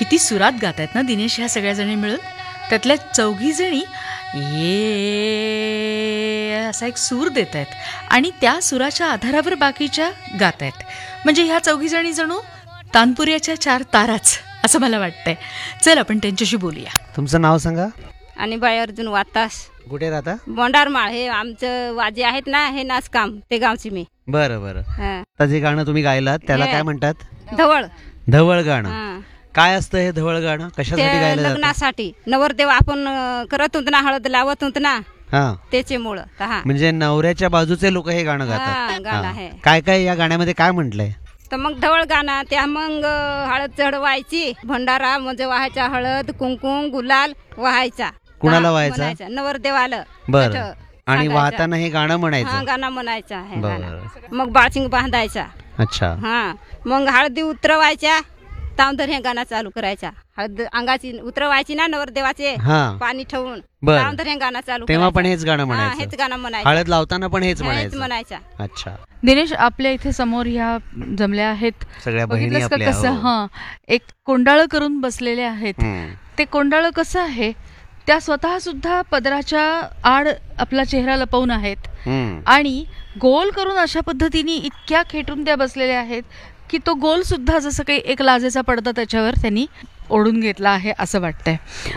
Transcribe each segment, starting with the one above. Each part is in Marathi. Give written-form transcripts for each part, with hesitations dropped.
किती सुरात गात आहेत ना दिनेश ह्या सगळ्या जणी मिळून. त्यातल्या 4 जणी ये असा एक सूर देत आहेत आणि त्या सुराच्या आधारावर बाकीच्या गात आहेत. म्हणजे ह्या 4 जणी जणू तानपुऱ्याच्या 4 ताराच असं मला वाटतंय. चल आपण त्यांच्याशी बोलूया. तुमचं नाव सांगा. आणि बाई अर्जुन वातास. कुठे राहता? बोंडारमाळ. हे आमचं वाजे आहेत ना, हे नाचकाम ते गावची मी. बरं बरं. आता जे गाणं तुम्ही गायलात त्याला काय म्हणतात? धवळ. धवळ गाणं. काय असतं हे धवळ गाणं? कशासाठी गायलं जातं? लग्नासाठी. नवरदेव आपण करत होत ना, हळद लावत होत ना, त्याचे मुळ. म्हणजे नवऱ्याच्या बाजूचे लोक हे गाणं गातात. गाणं आहे. काय काय या गाण्यामध्ये काय म्हटलंय? तर मग धवळ गाणं त्या मग हळद चढवायची, भंडारा म्हणजे व्हायचा, हळद कुंकुम गुलाल व्हायचा. कुणाला व्हायचा? नवरदेवाला. बरं. आणि वाहताना हे गाणं म्हणायचं. गाणं म्हणायचं आहे. मग बाळशिंग बांधायचा. अच्छा. मग हळदी उतरवायच्या, तांदर हे गाणं चालू करायचा. हळद अंगाची उतरवायची ना नवरदेवाचे, पाणी ठेवून तांदर हे गाणं चालू. तेव्हा पण हेच गाणं म्हणायचं. हेच गाणं म्हणायचं. हळद लावताना पण हेच म्हणायचं. अच्छा. दिनेश, आपल्या इथे समोर ह्या जमल्या आहेत सगळ्या बहिणी आपल्या. कसं एक कोंडाळं करून बसलेले आहेत. ते कोंडाळं कसं आहे, त्या स्वतः सुद्धा पदराच्या आड आपला चेहरा लपवून आहेत आणि गोल करून अशा पद्धतीने इतक्या खेटून त्या बसलेल्या आहेत की तो गोल सुद्धा जसं काही एक लाजेचा पडदा त्याच्यावर त्यांनी ओढून घेतला आहे असं वाटतंय.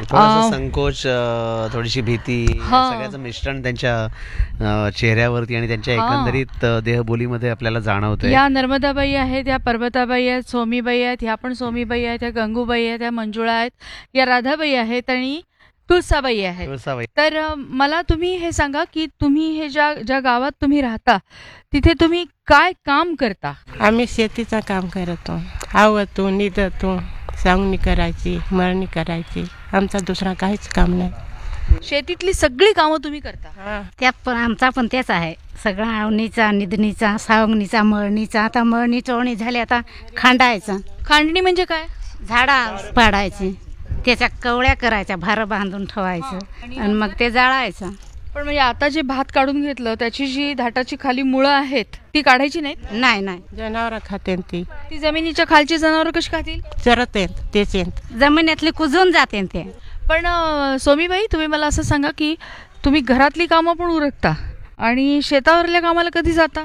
संकोच, थोडीशी भीती, सगळ्याचं मिश्रण त्यांच्या चेहऱ्यावरती आणि त्यांच्या एकंदरीत देहबोलीमध्ये आपल्याला जाणवतंय. या नर्मदाबाई आहेत, या पर्वताबाई आहेत, सोमीबाई आहेत, ह्या पण सोमीबाई आहेत, या गंगूबाई आहेत, या मंजुळा आहेत, या राधाबाई आहेत आणि तुळसाबाई आहेत. तर मला तुम्ही हे सांगा की तुम्ही हे ज्या गावात तुम्ही राहता तिथे तुम्ही काय काम करता? आम्ही शेतीचं काम करतो. आवतो, निदतो, सांगणी करायची, मळणी करायची. आमचा दुसरा काहीच काम नाही. शेतीतली सगळी कामं तुम्ही करता? त्यात पण आमचा पण तेच आहे. सगळं आवणीचा, निधणीचा, सावंगणीचा, मळणीचा. आता मळणी चोळणी झाली, आता खांडायचा. खांडणी म्हणजे काय? झाडा पाडायची, त्याच्या कवळ्या करायच्या, भार बांधून ठेवायचं आणि मग ते जाळायचं. पण म्हणजे आता जे भात काढून घेतलं त्याची जी धाटाची खाली मुळं आहेत ती काढायची नाहीत? नाही नाही, जनावर खाते ती. जमिनीच्या खालची जनावर कशी खातील? चरत येत तेच जमिनीतली कुजून जाते ते. पण सोमीबाई, तुम्ही मला असं सांगा की तुम्ही घरातली कामं पण उरकता आणि शेतावरल्या कामाला कधी जाता?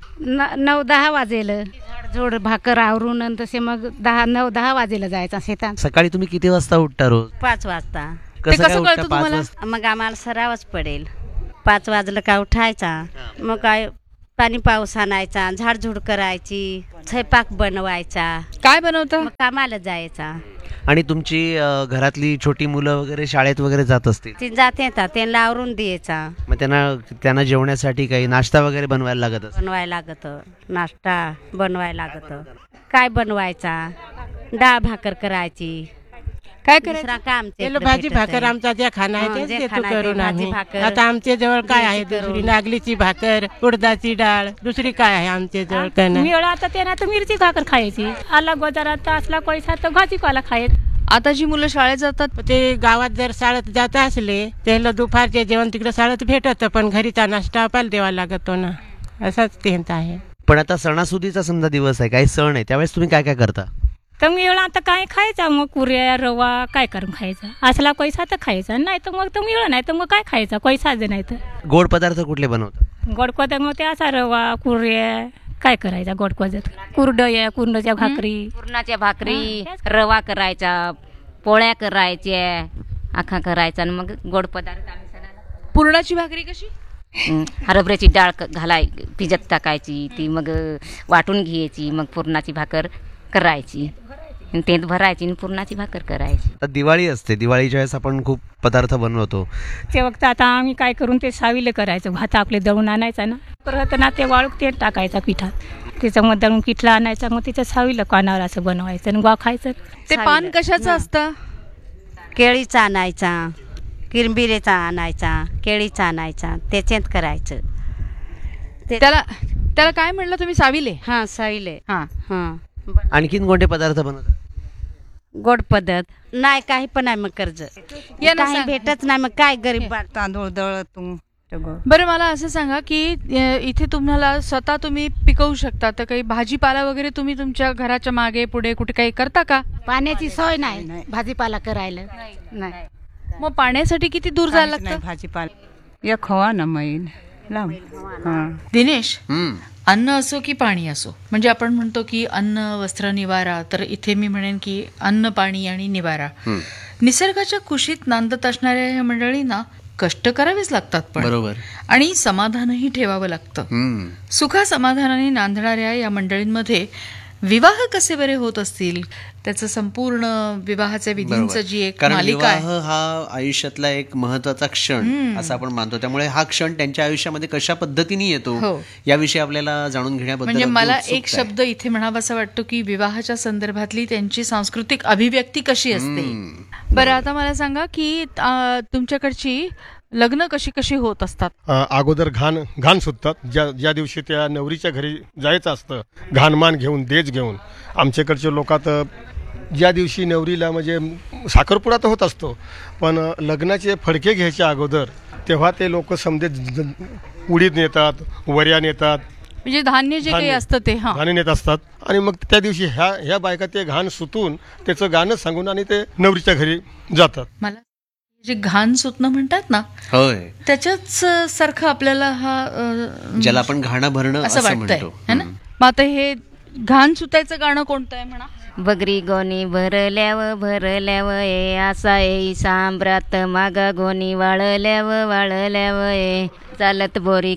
9-10 वाजेल. जोड भाकर आवरून तसे मग 9-10 वाजेला जायचा शेतात. सकाळी तुम्ही किती वाजता उठता रोज? 5 वाजता. कसं कळतं तुम्हाला? मग आम्हाला सरावच पडेल. 5 वाजलं का उठायचा, मग काय पाणी पाऊस आणायचा, झाडझूड करायची, स्वयंपाक बनवायचा. काय बनवता? मग कामाला जायचा. आणि तुमची घरातली छोटी मुलं वगैरे शाळेत वगैरे जात असतील? ती जाते, त्यांना आवरून द्यायचा. मग त्यांना जेवण्यासाठी काही नाश्ता वगैरे बनवायला लागत? बनवायला लागत, नाश्ता बनवायला लागत. काय बनवायचा? डाळ भाकर करायची. काय करायचं? काम भाजी भाकर आमचा जे खाणं आहे तेच देतो करून आम्ही. आता आमच्या जवळ काय आहे? दुसरी नागलीची भाकर, उडदाची डाळ, दुसरी काय आहे आमच्या जवळ? काय नाही. आता त्यांना तर मिरची भाकर खायची. आला गोजारात असला पैसा तर भाजीपाला खायच. आता जी मुलं शाळेत जातात ते गावात जर शाळेत जात असले त्याला दुपारचे जेवण तिकडे शाळेत भेटत, पण घरीचा नाश्ता आपल्याला द्यावा लागतो ना, असाच त्यांचा आहे. पण आता सणासुदीचा समजा दिवस आहे, काही सण आहे, त्यावेळेस तुम्ही काय काय करता? तर मिळला आता काय खायचा? मग कुऱ्या रवा काय करून खायचा? असला पैसा तर खायचा, नाही तर मग मिळलं नाही तर मग काय खायचा? पैसा जे नाही तर. गोड पदार्थ कुठले बनवतात? गोड पदार्थ मग ते असा रवा कुऱ्या काय करायचा? गोड पदार्थ कुरडया, कुरणाच्या भाकरी, पुरणाच्या भाकरी, रवा करायचा, पोळ्या करायच्या, आखा करायचा आणि मग गोड पदार्थ. पुरणाची भाकरी कशी? हरभऱ्याची डाळ भिजत टाकायची, ती मग वाटून घ्यायची, मग पुरणाची भाकर करायची, तेल भरायची, पुरणाची भाकर करायची. आता दिवाळी असते, दिवाळीच्या वेळेस आपण खूप पदार्थ बनवतो. ते वक्त आता आम्ही काय करून ते सावीले करायचं. भात आपले दळून आणायचा ना, परत ना ते वाळूक तेल टाकायचा पिठात, त्याच्यामध्ये दळून पिठला आणायचा, मग तिचं सावीलं कानावर असं बनवायचं आणि वा खायचं. ते पान कशाचं असतं? केळीचा आणायचा, किरंबिरेचा आणायचा, केळीचा आणायचा, त्याच्यात करायचं. त्याला काय म्हणलं तुम्ही? साविले? हा, साविले. हा. आणखीन कोणते पदार्थ बनवतात? गोड पदार्थ नाही, काही पण आहे. मग कर्ज काही भेटत नाही, मग काय गरीब तांदूळ दळतो, बरं, मला असं सांगा की इथे तुम्हाला स्वतः तुम्ही पिकवू शकता, तर काही भाजीपाला वगैरे तुम्ही तुमच्या घराच्या मागे पुढे कुठे काही करता का? पाण्याची सोय नाही भाजीपाला करायला. नाही. मग पाण्यासाठी किती दूर जायला लागतं? भाजीपाला एक हवा ना मैन लांब. दिनेश, अन्न असो की पाणी असो, म्हणजे आपण म्हणतो की अन्न वस्त्र निवारा, तर इथे मी म्हणेन की अन्न पाणी आणि निवारा. निसर्गाच्या कुशीत नांदत असणाऱ्या या मंडळींना कष्ट करावेच लागतात, पण बरोबर, आणि समाधानही ठेवावं लागतं. सुखा समाधानाने नांदणाऱ्या या मंडळींमध्ये विवाह कसे बरे होत असतील, त्याचं संपूर्ण विवाहाच्या विधींचं जी एक मालिका आहे. विवाह हा आयुष्यातला एक महत्वाचा क्षण असं आपण मानतो, त्यामुळे हा क्षण त्यांच्या आयुष्यामध्ये कशा पद्धतीने येतो याविषयी आपल्याला जाणून घेण्याबद्दल म्हणजे मला एक शब्द इथे म्हणावासा वाटतो की विवाहाच्या संदर्भातली त्यांची सांस्कृतिक अभिव्यक्ती कशी असते. बरं, आता मला सांगा की तुमच्याकडची लग्न कशी कशी होत असतात? अगोदर घाण सुटतात. ज्या दिवशी त्या नवरीच्या घरी जायचं असतं, घाणमान घेऊन देज घेऊन, आमच्याकडचे लोकात ज्या दिवशी नवरीला म्हणजे साखरपुडा तर होत असतो, पण लग्नाचे फडके घ्यायच्या अगोदर तेव्हा ते लोक समजे उडीद नेतात, वऱ्या नेतात, म्हणजे धान्य जे काही असतं ते धान्य नेत असतात. आणि मग त्या दिवशी ह्या बायका ते घाण सुतून त्याचं गाणं सांगून आणि ते नवरीच्या घरी जातात. मला जे घाण सुतणं म्हणतात ना, होय, त्याच्याच सारखं आपल्याला ज्याला आपण घाणा भरणं असं वाटतंय ना. मग आता हे घाण सुतायचं गाणं कोणतं आहे म्हणा? बगरी गोनी भरल्याव ये असा ये सांब्रात मागा गोनी वाळल्याव ये चालत बोरी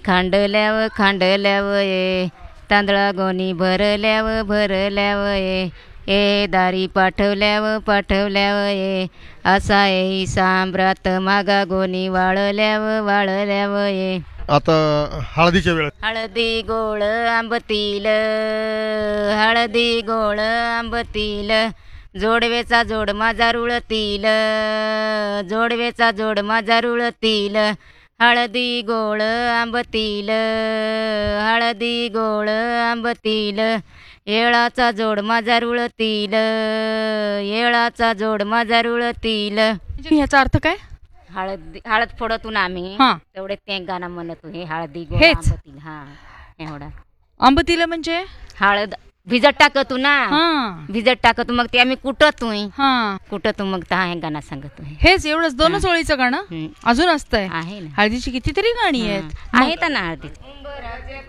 खांडल्याव ये तांदळा गोनी भरल्याव ये ए दारी पाठवल्याव ये असा ये सांब्रात मागा गोनी वाळल्याव ये. आता हळदीच्या वेळेत हळदी गोळ आंबतील जोडवेचा जोड माझा रुळतील हळदी गोळ आंबतील येळाचा जोड माझा रुळतील ह्याचा अर्थ काय? हळद फोडतून आम्ही तेवढे ते गाणं म्हणतो. हे हळदी गोळ आंबतील. हा, एवढा आंबतील म्हणजे हळद भिजत टाकतो ना, मग ते आम्ही कुटतो मग हे गाणं सांगतो. हेच एवढंच 2 ओळीचं गाणं? अजून असतंय? आहे ना, हळदीची कितीतरी गाणी आहेत ना हळदी.